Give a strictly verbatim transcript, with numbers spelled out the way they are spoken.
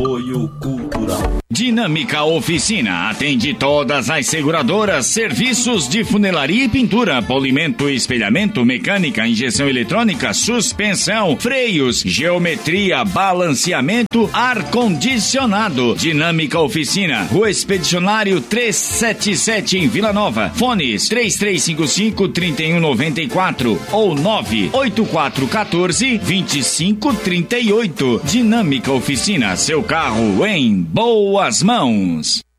Apoio Cultural. Dinâmica Oficina atende todas as seguradoras, serviços de funilaria e pintura, polimento e espelhamento, mecânica, injeção eletrônica, suspensão, freios, geometria, balanceamento, ar-condicionado. Dinâmica Oficina, Rua Expedicionário trezentos e setenta e sete em Vila Nova. Fones três três cinco cinco, três um nove quatro ou nove oito quatro um quatro, dois cinco três oito. Dinâmica Oficina, seu carro em boas mãos.